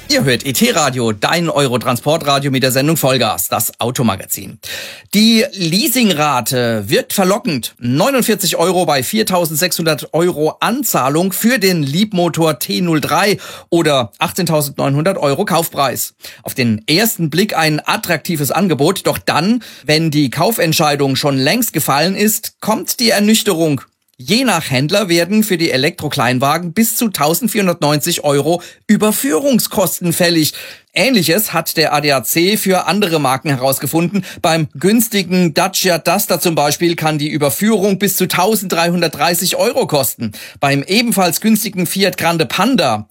Ihr hört ET-Radio, dein Eurotransportradio mit der Sendung Vollgas, das Automagazin. Die Leasingrate wirkt verlockend. 49 € bei 4.600 € Anzahlung für den Leapmotor T03 oder 18.900 € Kaufpreis. Auf den ersten Blick ein attraktives Angebot, doch dann, wenn die Kaufentscheidung schon längst gefallen ist, kommt die Ernüchterung. Je nach Händler werden für die Elektrokleinwagen bis zu 1.490 € Überführungskosten fällig. Ähnliches hat der ADAC für andere Marken herausgefunden. Beim günstigen Dacia Duster zum Beispiel kann die Überführung bis zu 1.330 € kosten. Beim ebenfalls günstigen Fiat Grande Panda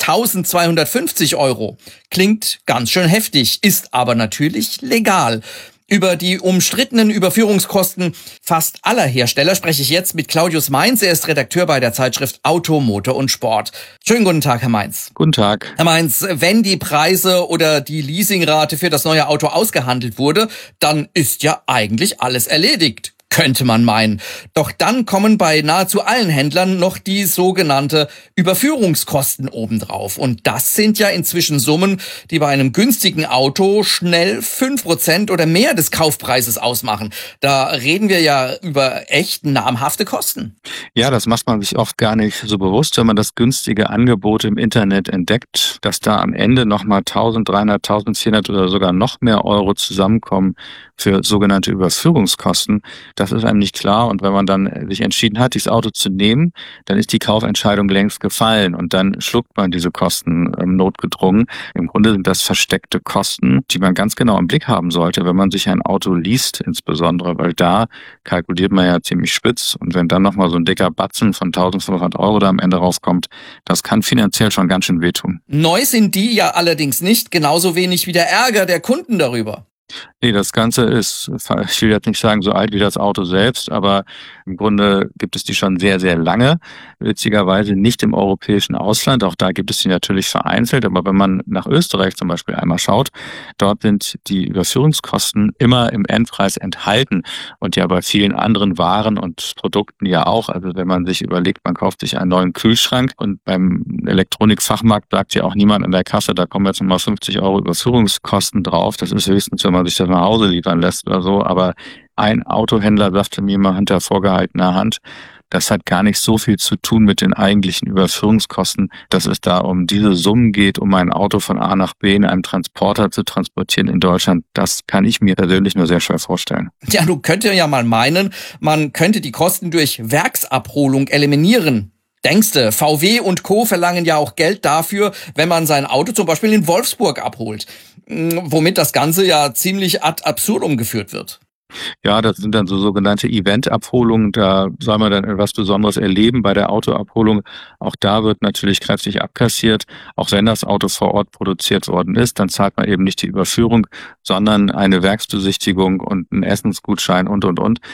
1.250 €. Klingt ganz schön heftig, ist aber natürlich legal. Über die umstrittenen Überführungskosten fast aller Hersteller spreche ich jetzt mit Claudius Mainz. Er ist Redakteur bei der Zeitschrift Auto, Motor und Sport. Schönen guten Tag, Herr Mainz. Guten Tag. Herr Mainz, wenn die Preise oder die Leasingrate für das neue Auto ausgehandelt wurde, dann ist ja eigentlich alles erledigt. Könnte man meinen. Doch dann kommen bei nahezu allen Händlern noch die sogenannte Überführungskosten obendrauf. Und das sind ja inzwischen Summen, die bei einem günstigen Auto schnell 5% oder mehr des Kaufpreises ausmachen. Da reden wir ja über echt namhafte Kosten. Ja, das macht man sich oft gar nicht so bewusst, wenn man das günstige Angebot im Internet entdeckt, dass da am Ende nochmal 1.300, 1.400 oder sogar noch mehr Euro zusammenkommen für sogenannte Überführungskosten. Das ist einem nicht klar. Und wenn man dann sich entschieden hat, dieses Auto zu nehmen, dann ist die Kaufentscheidung längst gefallen und dann schluckt man diese Kosten notgedrungen. Im Grunde sind das versteckte Kosten, die man ganz genau im Blick haben sollte, wenn man sich ein Auto least insbesondere, weil da kalkuliert man ja ziemlich spitz. Und wenn dann nochmal so ein dicker Batzen von 1.500 € da am Ende rauskommt, das kann finanziell schon ganz schön wehtun. Neu sind die ja allerdings nicht, genauso wenig wie der Ärger der Kunden darüber. Nee, das Ganze ist, ich will jetzt nicht sagen so alt wie das Auto selbst, aber im Grunde gibt es die schon sehr, sehr lange. Witzigerweise nicht im europäischen Ausland. Auch da gibt es die natürlich vereinzelt. Aber wenn man nach Österreich zum Beispiel einmal schaut, dort sind die Überführungskosten immer im Endpreis enthalten. Und ja bei vielen anderen Waren und Produkten ja auch. Also wenn man sich überlegt, man kauft sich einen neuen Kühlschrank und beim Elektronikfachmarkt sagt ja auch niemand an der Kasse, da kommen jetzt nochmal 50 € Überführungskosten drauf. Das ist höchstens, wenn man sich das nach Hause liefern lässt oder so. Aber ein Autohändler sagte mir mal hinter vorgehaltener Hand, das hat gar nicht so viel zu tun mit den eigentlichen Überführungskosten, dass es da um diese Summen geht, um ein Auto von A nach B in einem Transporter zu transportieren in Deutschland. Das kann ich mir persönlich nur sehr schwer vorstellen. Ja, du könntest ja mal meinen, man könnte die Kosten durch Werksabholung eliminieren. Denkste, VW und Co. verlangen ja auch Geld dafür, wenn man sein Auto zum Beispiel in Wolfsburg abholt. Womit das Ganze ja ziemlich ad absurdum geführt wird. Ja, das sind dann so sogenannte Eventabholungen. Da soll man dann etwas Besonderes erleben bei der Autoabholung. Auch da wird natürlich kräftig abkassiert. Auch wenn das Auto vor Ort produziert worden ist, dann zahlt man eben nicht die Überführung, sondern eine Werksbesichtigung und einen Essensgutschein und.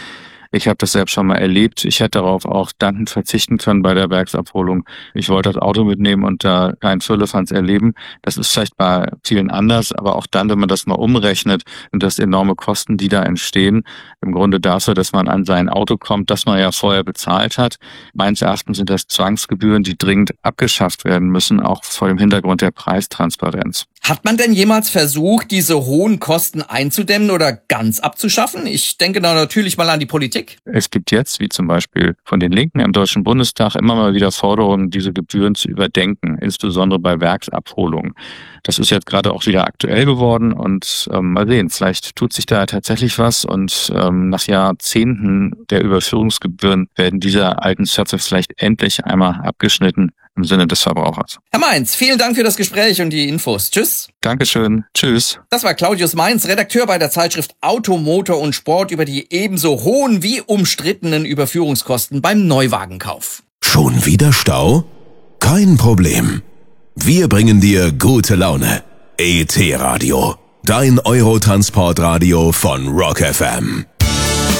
Ich habe das selbst schon mal erlebt. Ich hätte darauf auch dankend verzichten können bei der Werksabholung. Ich wollte das Auto mitnehmen und da kein Firlefanz erleben. Das ist vielleicht bei vielen anders, aber auch dann, wenn man das mal umrechnet und das enorme Kosten, die da entstehen, im Grunde dafür, dass man an sein Auto kommt, das man ja vorher bezahlt hat. Meines Erachtens sind das Zwangsgebühren, die dringend abgeschafft werden müssen, auch vor dem Hintergrund der Preistransparenz. Hat man denn jemals versucht, diese hohen Kosten einzudämmen oder ganz abzuschaffen? Ich denke da natürlich mal an die Politik. Es gibt jetzt, wie zum Beispiel von den Linken im Deutschen Bundestag, immer mal wieder Forderungen, diese Gebühren zu überdenken, insbesondere bei Werksabholungen. Das ist jetzt gerade auch wieder aktuell geworden und mal sehen, vielleicht tut sich da tatsächlich was und nach Jahrzehnten der Überführungsgebühren werden diese alten Zöpfe vielleicht endlich einmal abgeschnitten im Sinne des Verbrauchers. Herr Mainz, vielen Dank für das Gespräch und die Infos. Tschüss. Dankeschön. Tschüss. Das war Claudius Mainz, Redakteur bei der Zeitschrift Auto, Motor und Sport über die ebenso hohen wie umstrittenen Überführungskosten beim Neuwagenkauf. Schon wieder Stau? Kein Problem. Wir bringen dir gute Laune. ET-Radio, dein Eurotransportradio von Rock FM.